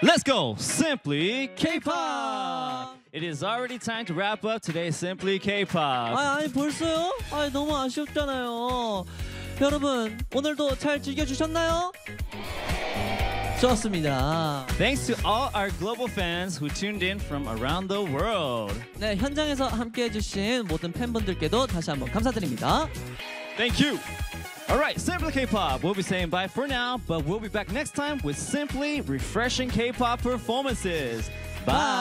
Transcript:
Let's go! Simply K-pop! It is already time to wrap up today's Simply K-pop. 아니 벌써요? 너무 아쉽잖아요. 여러분 오늘도 잘 즐겨주셨나요? 좋습니다. Thanks to all our global fans who tuned in from around the world. 네, 현장에서 함께해주신 모든 팬분들께도 다시 한번 감사드립니다. Thank you! Alright, Simply K-pop. We'll be saying bye for now, but we'll be back next time with simply refreshing K-pop performances. Bye!